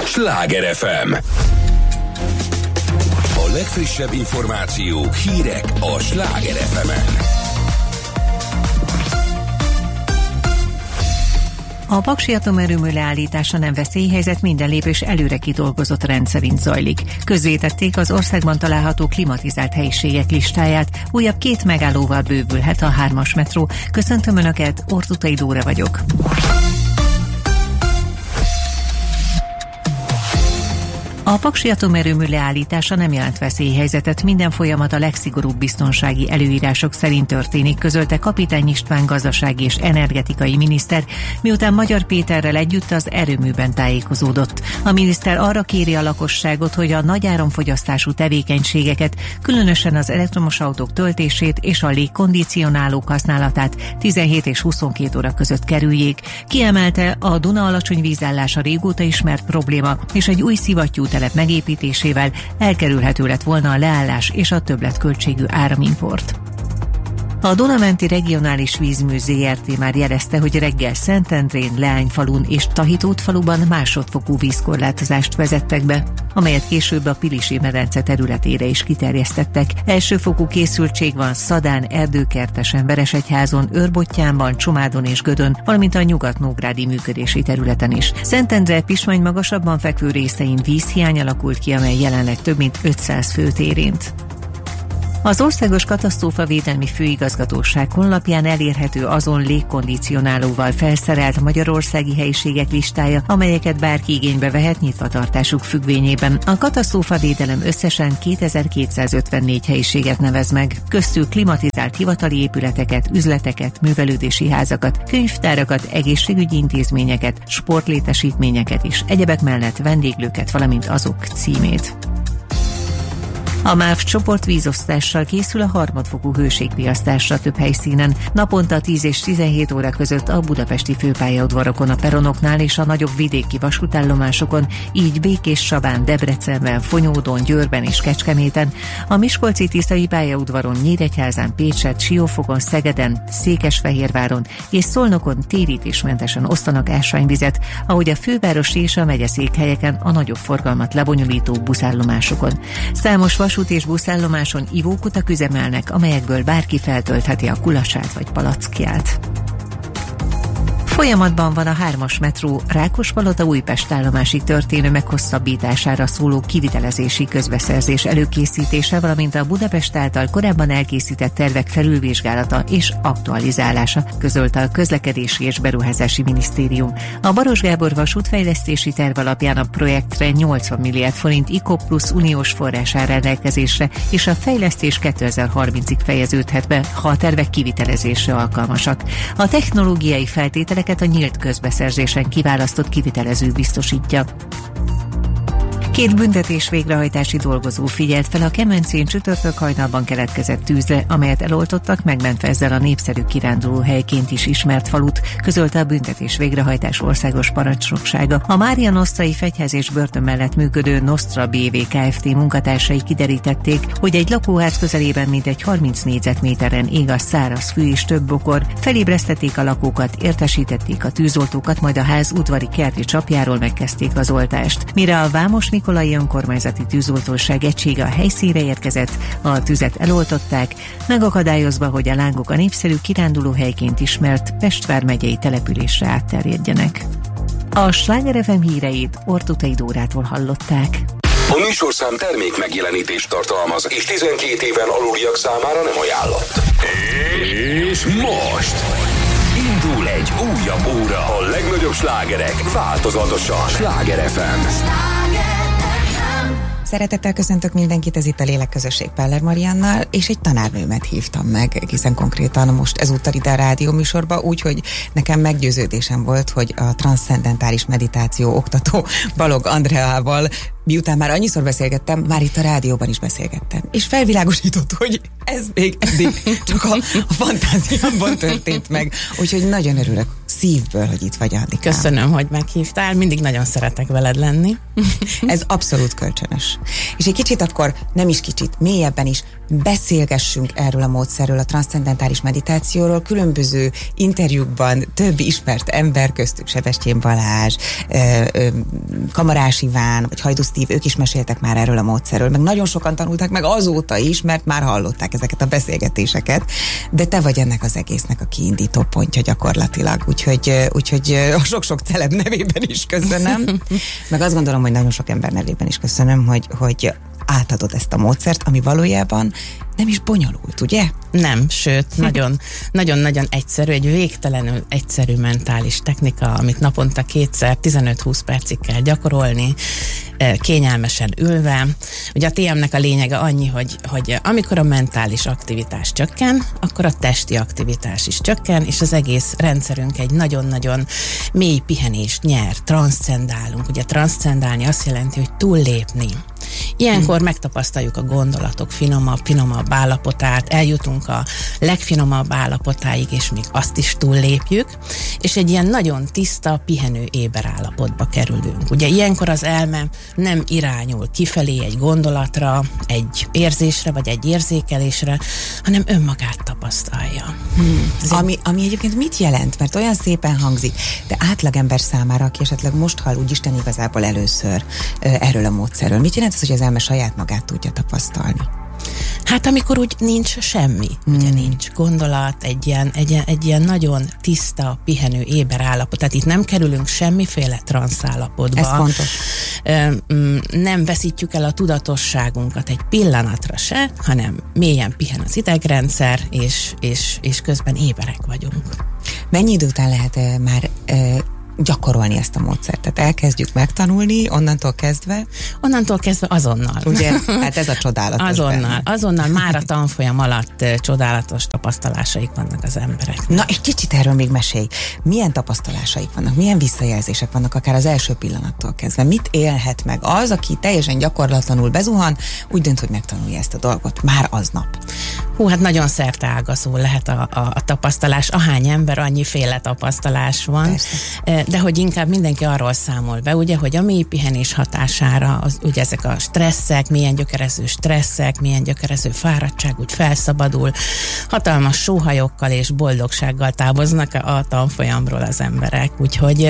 Sláger FM. A legfrissebb információk, hírek a Sláger FM-en. A Paksi atomerőmű leállítása nem veszélyhelyzet, minden lépés előre kidolgozott rend szerint zajlik. Közzétették az országban található klimatizált helyiségek listáját. Újabb 2 megállóval bővülhet a 3-as metró. Köszöntöm Önöket, Ortutai Dóra vagyok. A Paksi atomerőmű leállítása nem jelent veszélyhelyzetet, minden folyamat a legszigorúbb biztonsági előírások szerint történik, közölte Kapitány István gazdasági és energetikai miniszter, miután Magyar Péterrel együtt az erőműben tájékozódott. A miniszter arra kéri a lakosságot, hogy a nagy áramfogyasztású tevékenységeket, különösen az elektromos autók töltését és a légkondicionálók használatát 17 és 22 óra között kerüljék. Kiemelte, a Duna alacsony vízállása régóta ismert probléma, és egy új szivattyú telep megépítésével elkerülhető lett volna a leállás és a többletköltségű áramimport. A Dunamenti Regionális Vízmű Zrt. Már jelezte, hogy reggel Szentendrén, Leányfalun és Tahitótfaluban másodfokú vízkorlátozást vezettek be, amelyet később a Pilisi medence területére is kiterjesztettek. Elsőfokú készültség van Szadán, Erdőkertesen, Veresegyházon, Őrbottyánban, Csomádon és Gödön, valamint a nyugat-nógrádi működési területen is. Szentendre Pismany magasabban fekvő részein vízhiány alakult ki, amely jelenleg több mint 500 főt érint. Az Országos Katasztrófavédelmi Főigazgatóság honlapján elérhető azon légkondicionálóval felszerelt magyarországi helyiségek listája, amelyeket bárki igénybe vehet nyitvatartásuk függvényében. A katasztrófavédelem összesen 2254 helyiséget nevez meg, köztük klimatizált hivatali épületeket, üzleteket, művelődési házakat, könyvtárakat, egészségügyi intézményeket, sportlétesítményeket és egyebek mellett vendéglőket, valamint azok címét. A MÁV csoport vízosztással készül a harmadfokú hőségriasztásra több helyszínen. Naponta 10 és 17 óra között a budapesti főpályaudvarokon, a peronoknál és a nagyobb vidéki vasútállomásokon, így Békés-Csabán, Debrecenben, Fonyódon, Győrben és Kecskeméten, a Miskolci-Tiszai pályaudvaron, Nyíregyházán, Pécsett, Siófokon, Szegeden, Székesfehérváron és Szolnokon térítésmentesen osztanak ásványvizet, ahogy a fővárosi és a megyeszékhelyeken a nagyobb forgalmat lebonyolító buszállomásokon. Számos vasút és buszállomáson ivókutak üzemelnek, amelyekből bárki feltöltheti a kulacsát vagy palackját. Folyamatban van a 3-as metró Rákospalota-Újpest állomásig történő meghosszabbítására szóló kivitelezési közbeszerzés előkészítése, valamint a Budapest által korábban elkészített tervek felülvizsgálata és aktualizálása, közölte a Közlekedési és Beruházási Minisztérium. A Baros Gábor vasútfejlesztési terv alapján a projektre 80 milliárd forint IKO plusz uniós forrás áll rendelkezésre, és a fejlesztés 2030-ig fejeződhet be, ha a tervek kivitelezésre alkalmasak. A technológiai feltételek a nyílt közbeszerzésen kiválasztott kivitelező biztosítja. 2 büntetés végrehajtási dolgozó figyelt fel a Kemencén csütörtök hajnalban keletkezett tűzre, amelyet eloltottak, megmentve ezzel a népszerű kirándulóhelyként is ismert falut, közölte a büntetés végrehajtás országos parancsnoksága. A Mária Nosztrai Fegyház és börtön mellett működő Nostra BV Kft. Munkatársai kiderítették, hogy egy lakóház közelében mintegy 30 négyzetméteren ég a száraz fű és több bokor. Felébresztették a lakókat, értesítették a tűzoltókat, majd a ház udvari kerti csapjáról megkezdték az oltást. Mire a Vámos Nikolai Önkormányzati Tűzoltóság egysége a helyszínre érkezett, a tüzet eloltották, megakadályozva, hogy a lángok a népszerű kirándulóhelyként ismert Pest vármegyei településre átterjedjenek. A Sláger FM híreit Ortutai Dórától hallották. A műsorszám termék megjelenítést tartalmaz, és 12 éven aluliak számára nem ajánlott. És most indul egy újabb óra, a legnagyobb slágerek változatosan. Sláger FM. Szeretettel köszöntök mindenkit, ez itt a Lélekközösség Peller Mariannal, és egy tanárnőmet hívtam meg egészen konkrétan most ezúttal ide a rádió műsorba, úgyhogy nekem meggyőződésem volt, hogy a transzcendentális meditáció oktató Balog Andreával, miután már annyiszor beszélgettem, már itt a rádióban is beszélgettem. És felvilágosított, hogy ez még eddig csak a fantáziámban történt meg. Úgyhogy nagyon örülök szívből, hogy itt vagy, Andikám. Köszönöm, hogy meghívtál, mindig nagyon szeretek veled lenni. Ez abszolút kölcsönös. És egy kicsit akkor, nem is kicsit, mélyebben is beszélgessünk erről a módszerről, a transzcendentális meditációról. Különböző interjúkban több ismert ember, köztük Sebestyén Balázs, Kamarás Iván, vagy Hajdú Steve, ők is meséltek már erről a módszerről, meg nagyon sokan tanulták meg azóta is, mert már hallották ezeket a beszélgetéseket, de te vagy ennek az egésznek a kiindító pontja gyakorlatilag, úgyhogy a sok-sok celeb nevében is köszönöm, meg azt gondolom, hogy nagyon sok ember nevében is köszönöm, hogy átadod ezt a módszert, ami valójában nem is bonyolult, ugye? Nem, sőt, nagyon-nagyon egyszerű, egy végtelenül egyszerű mentális technika, amit naponta 2-szer 15-20 percig kell gyakorolni, kényelmesen ülve. Ugye a TM-nek a lényege annyi, hogy amikor a mentális aktivitás csökken, akkor a testi aktivitás is csökken, és az egész rendszerünk egy nagyon-nagyon mély pihenést nyer, transzcendálunk. Ugye transzcendálni azt jelenti, hogy túllépni. Ilyenkor megtapasztaljuk a gondolatok finomabb állapotát, eljutunk a legfinomabb állapotáig, és még azt is túllépjük, és egy ilyen nagyon tiszta, pihenő éber állapotba kerülünk. Ugye ilyenkor az elme nem irányul kifelé egy gondolatra, egy érzésre, vagy egy érzékelésre, hanem önmagát tapasztalja. Ami egyébként mit jelent? Mert olyan szépen hangzik, de átlagember számára, aki esetleg most hall úgy Isten igazából először erről a módszerről, mit jelent az, hogy az elme saját magát tudja tapasztalni? Hát amikor úgy nincs semmi, ugye nincs gondolat, egy ilyen nagyon tiszta, pihenő éber állapot. Tehát itt nem kerülünk semmiféle transzállapotba. Ez fontos. Nem veszítjük el a tudatosságunkat egy pillanatra se, hanem mélyen pihen az idegrendszer, és közben éberek vagyunk. Mennyi idő után lehet már gyakorolni ezt a módszert? Tehát elkezdjük megtanulni, onnantól kezdve azonnal. Ugye? Hát ez a csodálatos. Azonnal már a tanfolyam alatt csodálatos tapasztalásaik vannak az embereknek. Na, egy kicsit erről még mesélj. Milyen tapasztalásaik vannak? Milyen visszajelzések vannak akár az első pillanattól kezdve? Mit élhet meg az, aki teljesen gyakorlatlanul bezuhan, úgy dönt, hogy megtanulja ezt a dolgot már aznap? Hát nagyon szerteágazó lehet a tapasztalás. Ahány ember, annyiféle tapasztalás van. Persze. De hogy inkább mindenki arról számol be, ugye, hogy a mély pihenés hatására, ugye ezek a stresszek, milyen gyökerező stresszek, milyen gyökerező fáradtság úgy felszabadul, hatalmas sóhajokkal és boldogsággal távoznak a tanfolyamról az emberek. Úgyhogy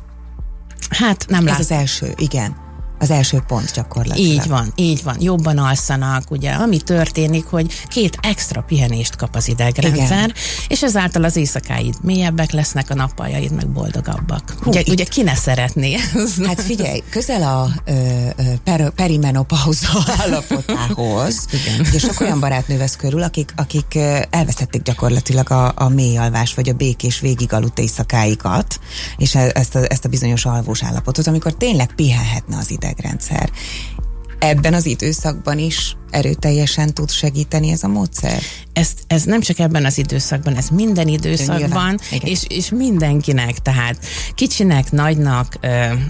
hát nem látom. Ez az első, igen. Az első pont gyakorlatilag. Így van. Jobban alszanak, ugye, ami történik, hogy 2 extra pihenést kap az idegrendszer, igen. És ezáltal az éjszakáid mélyebbek lesznek, a nappaljaid meg boldogabbak. Ugye ki ne szeretné? Hát figyelj, közel a perimenopauza állapotához. Igen. Ugye sok olyan barátnő vesz körül, akik elvesztették gyakorlatilag a mély alvás, vagy a békés végig aludt éjszakáikat, és ezt a bizonyos alvós állapotot, amikor tényleg pihenhetne az idegrendszer. Ebben az időszakban is erőteljesen tud segíteni ez a módszer? Ez nem csak ebben az időszakban, ez minden időszakban, és mindenkinek, tehát kicsinek, nagynak,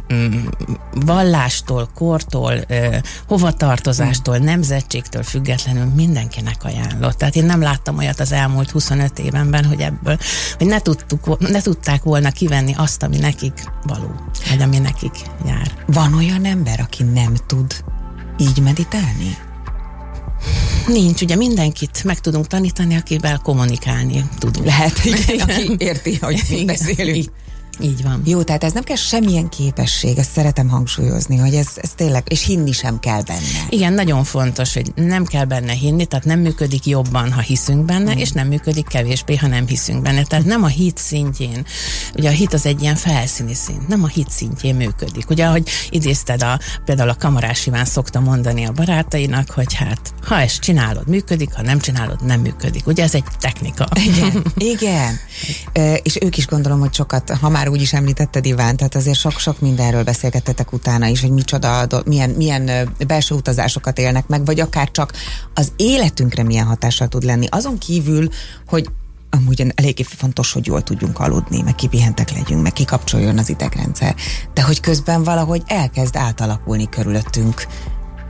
vallástól, kortól, hovatartozástól, nemzetségtől függetlenül mindenkinek ajánlott. Tehát én nem láttam olyat az elmúlt 25 évenben, hogy ebből, hogy ne tudták volna kivenni azt, ami nekik való, vagy ami nekik jár. Van olyan ember, aki nem tud így meditálni? Nincs, ugye mindenkit meg tudunk tanítani, akivel kommunikálni tudunk. Lehet, aki érti, hogy mi beszélünk. Így van. Jó, tehát ez nem kell semmilyen képesség, ezt szeretem hangsúlyozni, hogy ez tényleg, és hinni sem kell benne. Igen, nagyon fontos, hogy nem kell benne hinni, tehát nem működik jobban, ha hiszünk benne, és nem működik kevésbé, ha nem hiszünk benne. Tehát nem a hit szintjén, ugye a hit az egy ilyen felszíni szint, nem a hit szintjén működik. Ugye, ahogy idézted, például a Kamarás Iván szokta mondani a barátainak, hogy hát, ha ezt csinálod, működik, ha nem csinálod, nem működik. Ugye ez egy technika. Igen. És ők is gondolom, hogy sokat, ha már úgy is említetted, Iván, tehát azért sok-sok mindenről beszélgettetek utána is, hogy micsoda, milyen belső utazásokat élnek meg, vagy akár csak az életünkre milyen hatással tud lenni. Azon kívül, hogy amúgy eléggé fontos, hogy jól tudjunk aludni, meg kipihentek legyünk, meg kikapcsoljon az idegrendszer, de hogy közben valahogy elkezd átalakulni körülöttünk mi,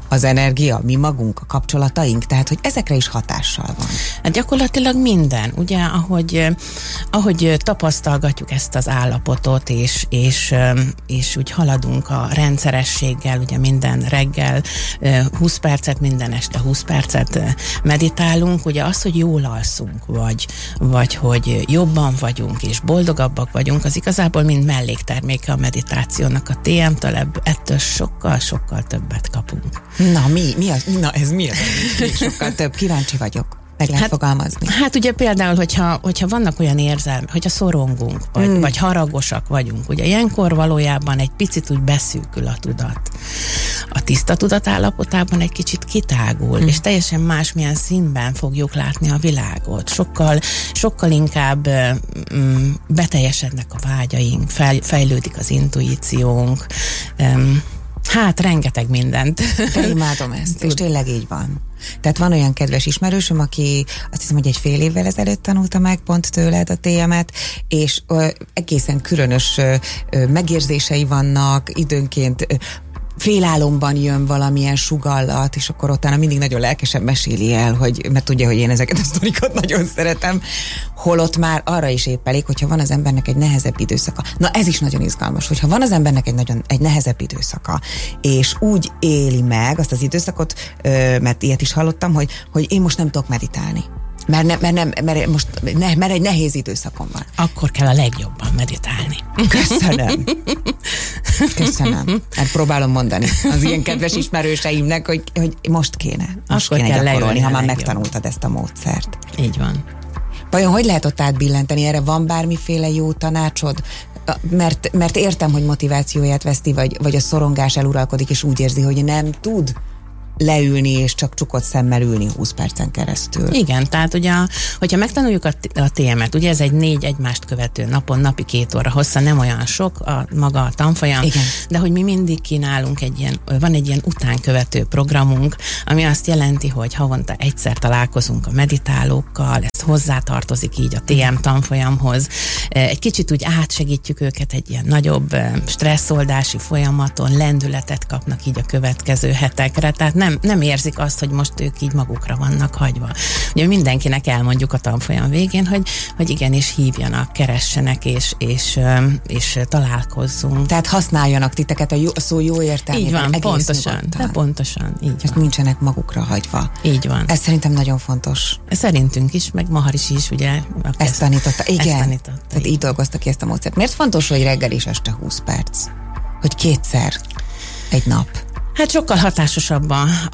az energia, mi magunk, a kapcsolataink, tehát hogy ezekre is hatással van. Hát gyakorlatilag minden, ugye, ahogy tapasztalgatjuk ezt az állapotot, és úgy haladunk a rendszerességgel, ugye minden reggel 20 percet, minden este 20 percet meditálunk, ugye az, hogy jól alszunk, vagy hogy jobban vagyunk, és boldogabbak vagyunk, az igazából mind mellékterméke a meditációnak. A TM-től ettől sokkal többet kapunk. Na, mi az? Na, ez mi az? Sokkal több. Kíváncsi vagyok. Meg lehet fogalmazni. Hát ugye például, hogyha vannak olyan érzelmek, hogyha szorongunk, vagy haragosak vagyunk, ugye ilyenkor valójában egy picit úgy beszűkül a tudat. A tiszta tudat állapotában egy kicsit kitágul, és teljesen másmilyen színben fogjuk látni a világot. Sokkal inkább beteljesednek a vágyaink, fejlődik az intuíciónk, hát rengeteg mindent. De imádom ezt, és tényleg így van. Tehát van olyan kedves ismerősöm, aki azt hiszem, hogy egy fél évvel ezelőtt tanulta meg pont tőled a TM-et, és egészen különös megérzései vannak, időnként félálomban jön valamilyen sugallat, és akkor utána mindig nagyon lelkesen meséli el, mert tudja, hogy én ezeket a sztorikat nagyon szeretem, holott már arra is épp elég, hogyha van az embernek egy nehezebb időszaka. Na ez is nagyon izgalmas, hogyha van az embernek egy nehezebb időszaka, és úgy éli meg azt az időszakot, mert ilyet is hallottam, hogy én most nem tudok meditálni. Mert egy nehéz időszakom van. Akkor kell a legjobban meditálni. Köszönöm. Hát próbálom mondani az ilyen kedves ismerőseimnek, hogy most kéne gyakorolni, ha már megtanultad ezt a módszert. Így van. Vajon hogy lehet ott átbillenteni? Erre van bármiféle jó tanácsod? Mert értem, hogy motivációját veszti, vagy a szorongás eluralkodik, és úgy érzi, hogy nem tud leülni, és csak csukott szemmel ülni 20 percen keresztül. Igen, tehát ugye, hogyha megtanuljuk a TM-et, ugye ez egy 4 egymást követő napon, napi 2 óra hossza, nem olyan sok maga a tanfolyam, igen. De hogy mi mindig kínálunk van egy ilyen utánkövető programunk, ami azt jelenti, hogy havonta egyszer találkozunk a meditálókkal, ez hozzátartozik így a TM tanfolyamhoz. Egy kicsit úgy átsegítjük őket egy ilyen nagyobb stresszoldási folyamaton, lendületet kapnak így a következő hetekre, tehát nem érzik azt, hogy most ők így magukra vannak hagyva. Ugye mindenkinek elmondjuk a tanfolyam végén, hogy igenis hívjanak, keressenek, és találkozzunk. Tehát használjanak titeket a szó jó értelmében. Így van, pontosan, így van. Nincsenek magukra hagyva. Így van. Ez szerintem nagyon fontos. Szerintünk is, meg Maharishi is, ugye. Ezt tanította. Igen. Ezt tanította. Tehát így dolgoztak ki ezt a módszert. Miért fontos, hogy reggel és este 20 perc? Hogy 2-szer egy nap? Hát sokkal hatásosabb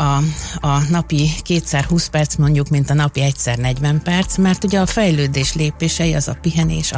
a napi 2x 20 perc mondjuk, mint a napi 1x 40 perc, mert ugye a fejlődés lépései az a pihenés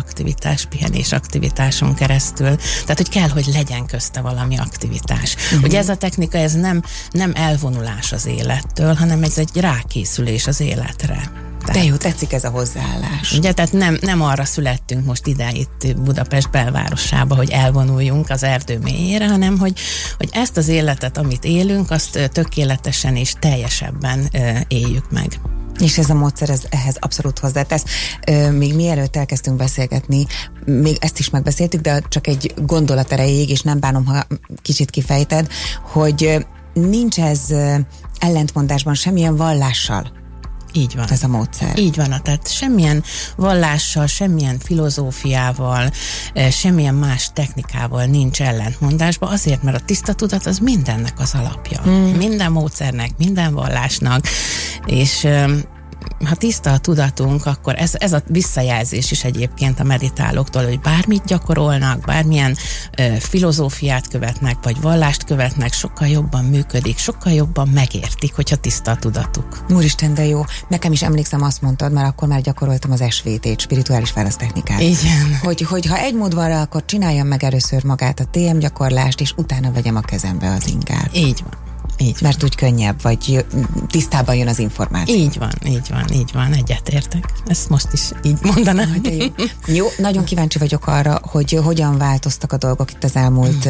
aktivitáson keresztül. Tehát, hogy kell, hogy legyen közte valami aktivitás. Ugye ez a technika, ez nem elvonulás az élettől, hanem ez egy rákészülés az életre. De jó, tetszik ez a hozzáállás. Ugye, tehát nem arra születtünk most itt Budapest belvárosába, hogy elvonuljunk az erdő mélyére, hanem hogy ezt az életet, amit élünk, azt tökéletesen és teljesebben éljük meg. És ez a módszer ehhez abszolút hozzátesz. Még mielőtt elkezdtünk beszélgetni, még ezt is megbeszéltük, de csak egy gondolat erejéig, és nem bánom, ha kicsit kifejted, hogy nincs ez ellentmondásban semmilyen vallással. Így van. Ez a módszer. Így van, tehát semmilyen vallással, semmilyen filozófiával, semmilyen más technikával nincs ellentmondásban, azért, mert a tiszta tudat az mindennek az alapja. Minden módszernek, minden vallásnak, és ha tiszta a tudatunk, akkor ez a visszajelzés is egyébként a meditálóktól, hogy bármit gyakorolnak, bármilyen filozófiát követnek, vagy vallást követnek, sokkal jobban működik, sokkal jobban megértik, hogyha tiszta a tudatuk. Úristen, de jó. Nekem is emlékszem, azt mondtad, mert akkor már gyakoroltam az SVT-t, spirituális választechnikát. Igen. Hogy ha egy mód van rá, akkor csináljam meg először magát a TM gyakorlást, és utána vegyem a kezembe az ingát. Így van. Mert úgy könnyebb, vagy tisztában jön az információ. Így van, egyetértek. Ezt most is így mondanám. Jó, nagyon kíváncsi vagyok arra, hogy hogyan változtak a dolgok itt az elmúlt,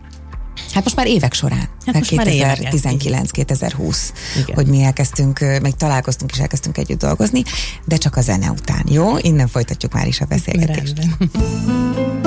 hát most már évek során. Hát 2019-2020, hogy mi elkezdtünk, meg találkoztunk és elkezdtünk együtt dolgozni, de csak a zene után. Jó? Innen folytatjuk már is a beszélgetést.